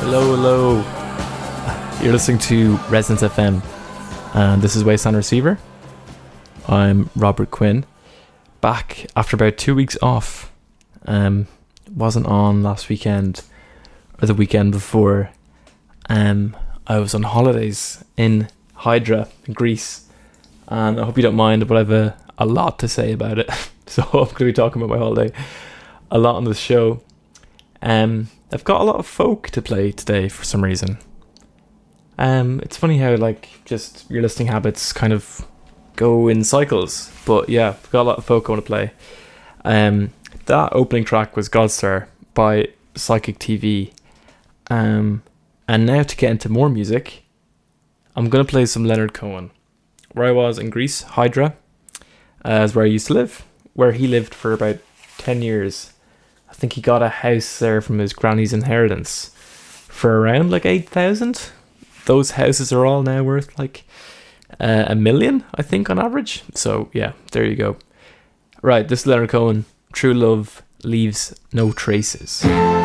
Hello, hello. You're listening to Resonance FM, and this is Wasteland Receiver. I'm Robert Quinn, back after about 2 weeks off. Wasn't on last weekend or the weekend before. I was on holidays in Hydra, in Greece, and I hope you don't mind, but I have a lot to say about it. So I'm going to be talking about my holiday a lot on this show. I've got a lot of folk to play today for some reason. It's funny how just your listening habits kind of go in cycles, but yeah, I've got a lot of folk I want to play. That opening track was Godstar by Psychic TV. And now to get into more music, I'm going to play some Leonard Cohen. Where I was in Greece, Hydra, is where I used to live, where he lived for about 10 years. I think he got a house there from his granny's inheritance for around 8,000. Those houses are all now worth $1 million, I think, on average. So yeah, there you go. Right, this is Leonard Cohen. True Love Leaves No Traces.